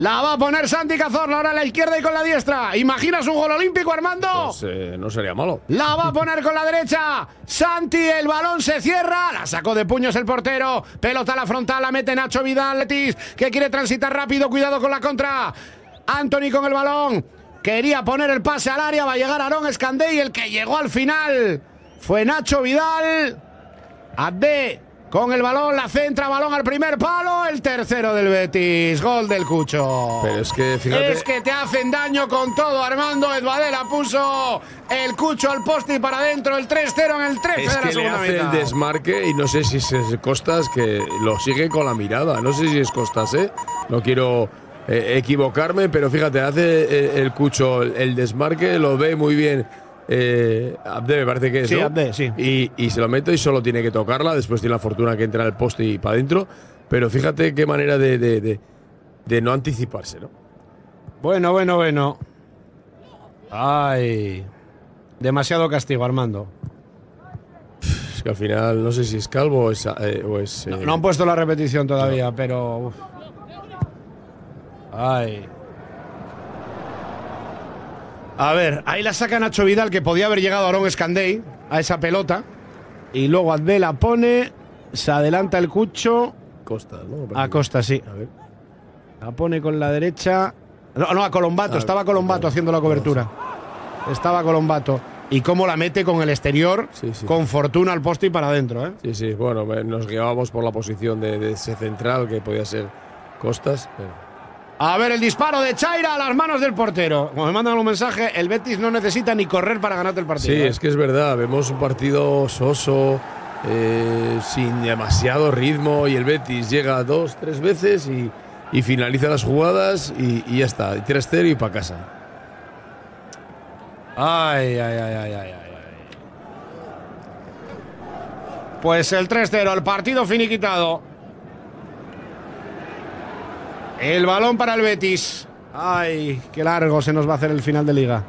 La va a poner Santi Cazorla, ahora a la izquierda y con la diestra. ¿Imaginas un gol olímpico, Armando? Pues no sería malo. La va a poner con la derecha. Santi, el balón se cierra. La sacó de puños el portero. Pelota a la frontal, la mete Nacho Vidal. Letis, que quiere transitar rápido. Cuidado con la contra. Anthony con el balón. Quería poner el pase al área. Va a llegar Aarón Escandey. El que llegó al final fue Nacho Vidal. Abde con el balón, la centra, balón al primer palo, el tercero del Betis, gol del Cucho. Pero es que, fíjate… Es que te hacen daño con todo, Armando. Edvadela puso el Cucho al poste y para adentro, el 3-0 en el 13 de la segunda mitad. Es que le hace el desmarque y no sé si es Costas, que lo sigue con la mirada. No sé si es Costas, no quiero equivocarme, pero fíjate, hace el Cucho el desmarque, lo ve muy bien. Abde me parece que es, sí, ¿no? Abde, sí. Y se lo meto y solo tiene que tocarla. Después tiene la fortuna que entra al poste y para adentro. Pero fíjate qué manera de no anticiparse, ¿no? Bueno. Ay. Demasiado castigo, Armando. Es que al final no sé si es calvo o es… No han puesto la repetición todavía, no. Pero… Uf. Ay. A ver, ahí la saca Nacho Vidal, que podía haber llegado a Aarón Escandey a esa pelota. Y luego Abde la pone, se adelanta el Cucho. Costa, ¿no? A Costa, sí. A ver. La pone con la derecha. No, a Colombato. Estaba Colombato haciendo la cobertura. Estaba Colombato. Y cómo la mete con el exterior, sí. con fortuna al poste y para adentro, ¿eh? Sí. Bueno, nos guiábamos por la posición de ese central, que podía ser Costas, pero… A ver, el disparo de Chaira a las manos del portero. Como me mandan un mensaje, el Betis no necesita ni correr para ganarte el partido. Sí, es que es verdad. Vemos un partido soso, sin demasiado ritmo, y el Betis llega 2-3 veces y finaliza las jugadas y ya está. 3-0 y para casa. Ay. Pues el 3-0, el partido finiquitado. El balón para el Betis. Ay, qué largo se nos va a hacer el final de liga.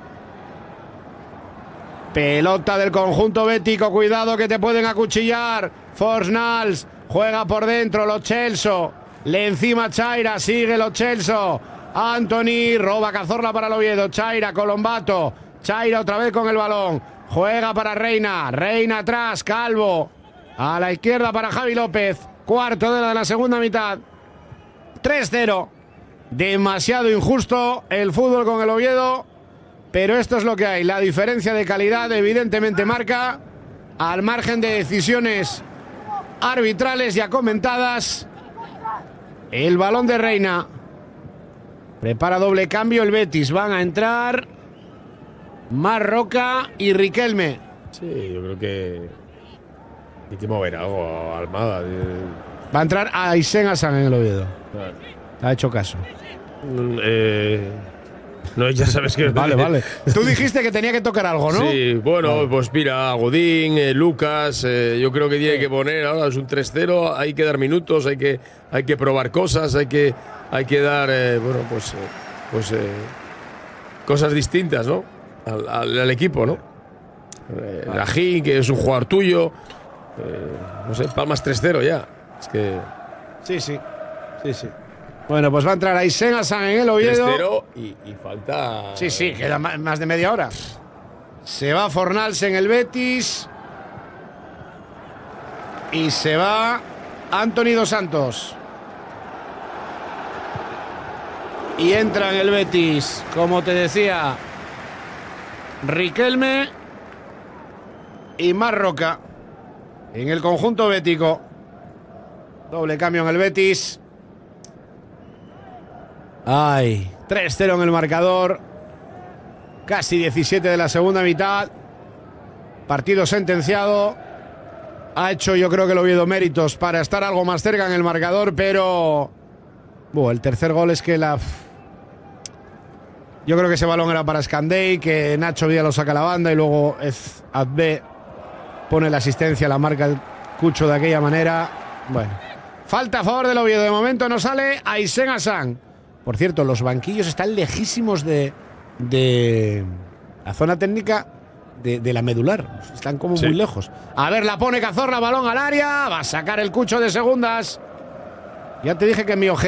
Pelota del conjunto bético. Cuidado que te pueden acuchillar. Fornals juega por dentro. Lo Celso. Le encima Chaira. Sigue Lo Celso. Anthony roba Cazorla para el Oviedo. Chaira, Colombato. Chaira otra vez con el balón. Juega para Reina. Reina atrás. Calvo. A la izquierda para Javi López. Cuarto de la segunda mitad. 3-0. Demasiado injusto el fútbol con el Oviedo, pero esto es lo que hay. La diferencia de calidad evidentemente marca, al margen de decisiones arbitrales ya comentadas. El balón de Reina. Prepara doble cambio el Betis. Van a entrar Marroca y Riquelme. Sí, yo creo que hay que mover algo a Almada. Va a entrar Aysén Hassan en el Oviedo. Claro. Ha hecho caso. No, ya sabes que… Vale. Tú dijiste que tenía que tocar algo, ¿no? Sí, bueno, pues mira, Godín, Lucas, yo creo que tiene que poner, ahora es un 3-0, hay que dar minutos, hay que probar cosas, hay que dar, cosas distintas, ¿no? Al equipo, ¿no? Rajín, que es un jugador tuyo, no sé, Palmas 3-0 ya. Es que… Sí. Bueno, pues va a entrar Aysén Hassan en el Oviedo. 3-0 y falta… Sí, queda más de media hora. Se va Fornals en el Betis. Y se va Anthony Dos Santos. Y entra en el Betis, como te decía, Riquelme y Marroca en el conjunto bético. Doble cambio en el Betis. Ay, 3-0 en el marcador. Casi 17 de la segunda mitad. Partido sentenciado. Ha hecho, yo creo que el Oviedo méritos para estar algo más cerca en el marcador, pero… el tercer gol es que yo creo que ese balón era para Escandey, que Nacho Vidal lo saca a la banda y luego Abde pone la asistencia, la marca el Cucho de aquella manera. Bueno, falta a favor del Oviedo. De momento no sale Aysén Hassan. Por cierto, los banquillos están lejísimos de la zona técnica de la medular. Están como muy lejos. A ver, la pone Cazorla, balón al área. Va a sacar el Cucho de segundas. Ya te dije que mi objetivo